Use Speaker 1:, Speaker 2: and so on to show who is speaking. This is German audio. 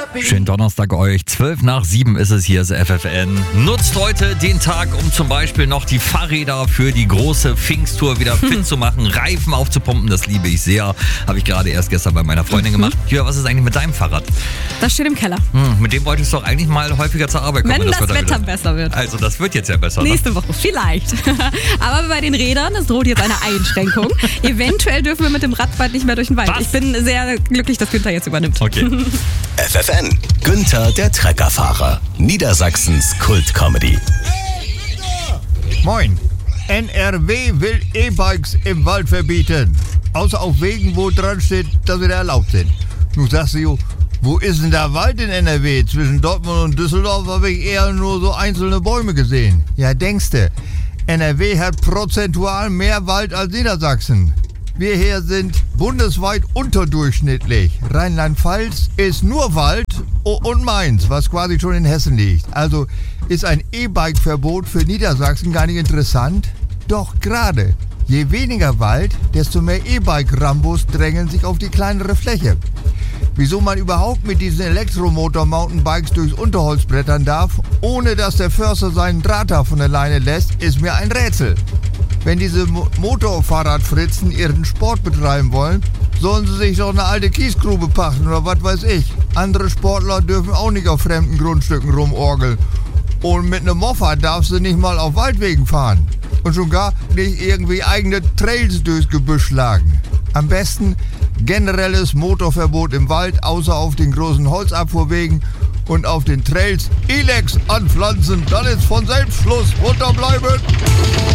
Speaker 1: Schönen Donnerstag euch. 6:12 ist es hier, ist FFN. Nutzt heute den Tag, um zum Beispiel noch die Fahrräder für die große Pfingsttour wieder fit zu machen, Reifen aufzupumpen. Das liebe ich sehr. Habe ich gerade erst gestern bei meiner Freundin gemacht. Ja, was ist eigentlich mit deinem Fahrrad?
Speaker 2: Das steht im Keller.
Speaker 1: Mit dem wolltest du doch eigentlich mal häufiger zur Arbeit kommen.
Speaker 2: Wenn das Wetter besser wird.
Speaker 1: Also das wird jetzt ja besser.
Speaker 2: Nächste Woche, vielleicht. Aber bei den Rädern, es droht jetzt eine Einschränkung. Eventuell dürfen wir mit dem Rad bald nicht mehr durch den Wald.
Speaker 1: Was?
Speaker 2: Ich bin sehr glücklich, dass Günther jetzt übernimmt.
Speaker 1: Okay.
Speaker 3: FFN, Günther der Treckerfahrer, Niedersachsens Kultcomedy.
Speaker 4: Moin. NRW will E-Bikes im Wald verbieten. Außer auf Wegen, wo dran steht, dass sie da erlaubt sind. Nun sagst du, wo ist denn da Wald in NRW? Zwischen Dortmund und Düsseldorf habe ich eher nur so einzelne Bäume gesehen. Ja, denkste, NRW hat prozentual mehr Wald als Niedersachsen. Wir hier sind bundesweit unterdurchschnittlich. Rheinland-Pfalz ist nur Wald und Mainz, was quasi schon in Hessen liegt. Also ist ein E-Bike-Verbot für Niedersachsen gar nicht interessant? Doch gerade. Je weniger Wald, desto mehr E-Bike-Rambos drängeln sich auf die kleinere Fläche. Wieso man überhaupt mit diesen Elektromotor-Mountainbikes durchs Unterholz brettern darf, ohne dass der Förster seinen Draht da von der Leine lässt, ist mir ein Rätsel. Wenn diese Motorfahrradfritzen ihren Sport betreiben wollen, sollen sie sich doch eine alte Kiesgrube pachten oder was weiß ich. Andere Sportler dürfen auch nicht auf fremden Grundstücken rumorgeln. Und mit einem Mofa darfst du nicht mal auf Waldwegen fahren. Und schon gar nicht irgendwie eigene Trails durchs Gebüsch schlagen. Am besten generelles Motorverbot im Wald, außer auf den großen Holzabfuhrwegen und auf den Trails Ilex anpflanzen. Dann ist von selbst Schluss. Runterbleiben!